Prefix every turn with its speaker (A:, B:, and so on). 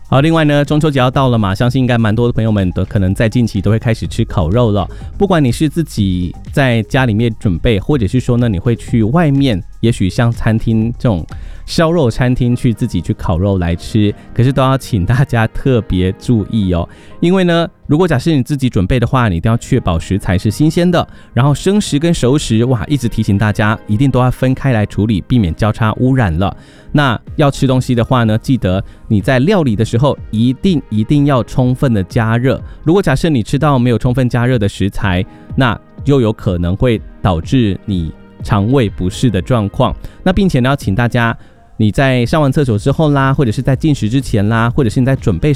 A: 好，另外呢，中秋节要到了嘛，相信应该蛮多的朋友们都可能在近期都会开始吃烤肉了。不管你是自己在家里面准备，或者是说呢，你会去外面，也许像餐厅这种烧肉餐厅去自己去烤肉来吃，可是都要请大家特别注意哦。因为呢，如果假设你自己准备的话，你一定要确保食材是新鲜的，然后生食跟熟食，哇，一直提醒大家一定都要分开来处理，避免交叉污染了。那要吃东西的话呢，记得你在料理的时候一定要充分的加热。如果假设你吃到没有充分加热的食材，那又有可能会导致你肠胃不适的状况。那并且呢，要请大家你在上完厕所之后啦，或者是在进食之前啦，或者是你在准备